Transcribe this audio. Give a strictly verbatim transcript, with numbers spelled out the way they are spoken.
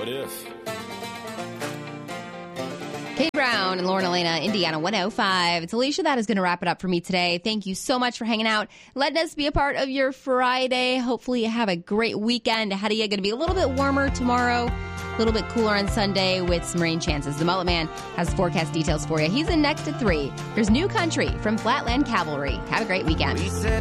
What if? Kate Brown and Lauren Elena, Indiana one oh five. It's Alicia. That is going to wrap it up for me today. Thank you so much for hanging out, letting us be a part of your Friday. Hopefully you have a great weekend ahead of you. Going to be a little bit warmer tomorrow, a little bit cooler on Sunday with some rain chances. The Mullet Man has forecast details for you. He's in next at three. Here's New Country from Flatland Cavalry. Have a great weekend.